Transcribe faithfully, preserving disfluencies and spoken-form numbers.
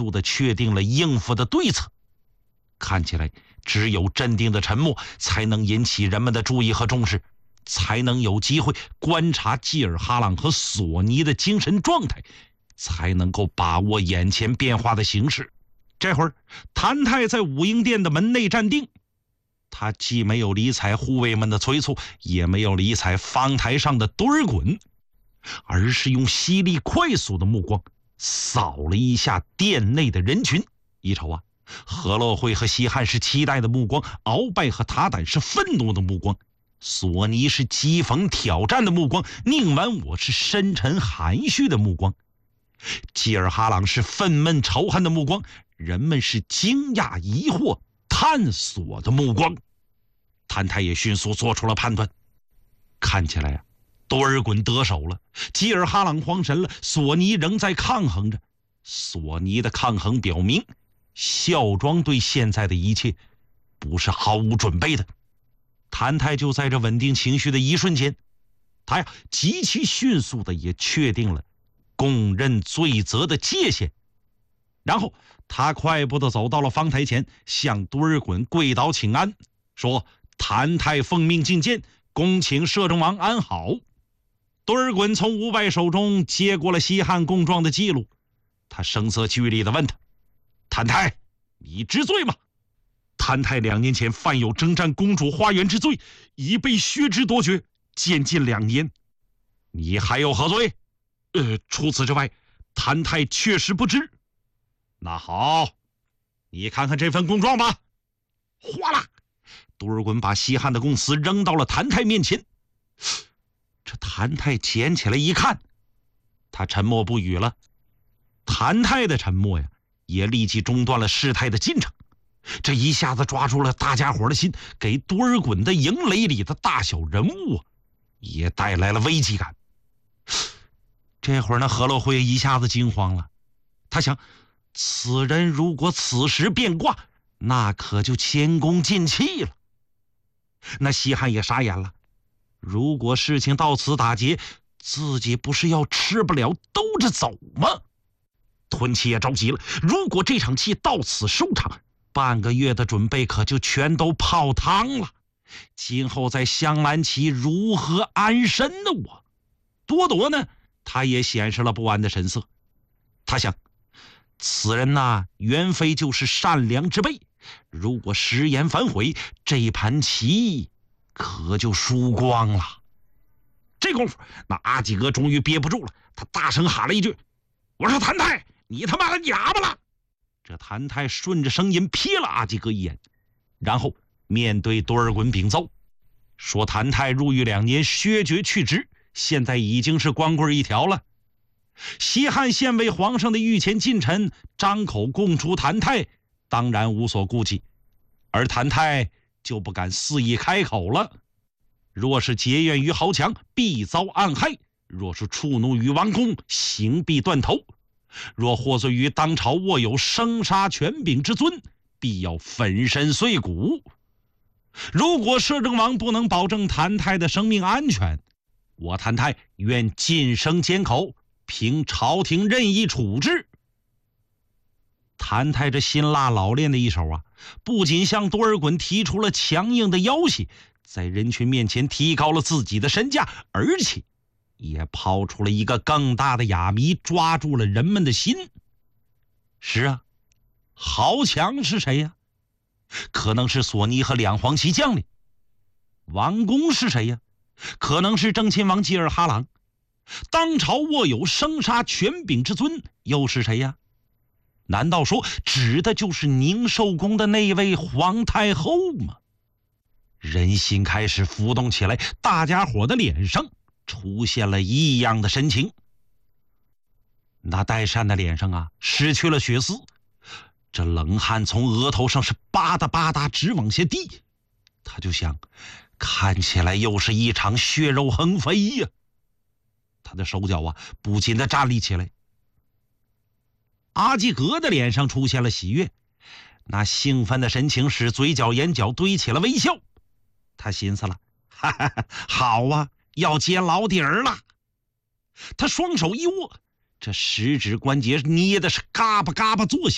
速地确定了应付的对策。看起来只有镇定的沉默才能引起人们的注意和重视，才能有机会观察吉尔哈朗和索尼的精神状态，才能够把握眼前变化的形势。这会儿谭泰在武英殿的门内站定，他既没有理睬护卫们的催促，也没有理睬方台上的多尔衮，而是用犀利快速的目光扫了一下殿内的人群。一瞅啊，何洛会和西汉是期待的目光，鳌拜和塔胆是愤怒的目光，索尼是讥讽挑战的目光，宁完我是深沉含蓄的目光，吉尔哈朗是愤懑仇恨的目光，人们是惊讶疑惑探索的目光。谭泰也迅速做出了判断，看起来啊，多尔衮得手了，吉尔哈朗慌神了，索尼仍在抗衡着。索尼的抗衡表明，孝庄对现在的一切不是毫无准备的。谭泰就在这稳定情绪的一瞬间，他呀极其迅速的也确定了供认罪责的界限，然后他快步的走到了方台前，向多尔衮跪倒请安，说：“谭泰奉命觐见，恭请摄政王安好。”多尔衮从伍拜手中接过了西汉供状的记录，他声色俱厉地问他：“谭泰，你知罪吗？”谭泰两年前犯有征战公主花园之罪，已被削职夺爵，监禁两年。你还有何罪？呃，除此之外，谭泰确实不知。那好，你看看这份供状吧。哗啦，多尔衮把西汉的供词扔到了谭泰面前。这谭泰捡起来一看，他沉默不语了。谭泰的沉默呀，也立即中断了事态的进程。这一下子抓住了大家伙的心，给多尔衮的营垒里的大小人物啊，也带来了危机感。这会儿呢，何洛会一下子惊慌了，他想，此人如果此时变卦，那可就前功尽弃了。那西汉也傻眼了，如果事情到此打结，自己不是要吃不了兜着走吗？吞气也着急了，如果这场戏到此收场，半个月的准备可就全都泡汤了。今后在香兰旗如何安身呢？我多铎呢，他也显示了不安的神色。他想，此人呐，原非就是善良之辈，如果食言反悔，这盘棋可就输光了。这功夫，那阿基哥终于憋不住了，他大声喊了一句：“我说谭泰，你他妈的哑巴了！”这谭泰顺着声音瞥了阿基哥一眼，然后面对多尔衮禀奏，说谭泰入狱两年，削爵去职，现在已经是光棍一条了。西汉献为皇上的御前近臣张口供出谭泰，当然无所顾忌，而谭泰就不敢肆意开口了。若是结怨于豪强，必遭暗害；若是触怒于王公，刑必断头；若获罪于当朝握有生杀权柄之尊，必要粉身碎骨。如果摄政王不能保证谭泰的生命安全，我谭泰愿晋升监口，凭朝廷任意处置。谭泰这辛辣老练的一手啊，不仅向多尔衮提出了强硬的要挟，在人群面前提高了自己的身价，而且也抛出了一个更大的哑谜，抓住了人们的心。是啊，豪强是谁呀？可能是索尼和两黄旗将领。王公是谁呀？可能是正亲王吉尔哈朗。当朝握有生杀权柄之尊又是谁呀？难道说指的就是宁寿宫的那位皇太后吗？人心开始浮动起来，大家伙的脸上出现了异样的神情。那代善的脸上啊，失去了血丝，这冷汗从额头上是吧嗒吧嗒直往下滴。他就想，看起来又是一场血肉横飞呀。他的手脚啊不禁的站立起来。阿基格的脸上出现了喜悦，那兴奋的神情使嘴角眼角堆起了微笑。他寻思了，哈哈哈，好啊，要揭老底儿了。他双手一握，这食指关节捏的是嘎巴嘎巴作响。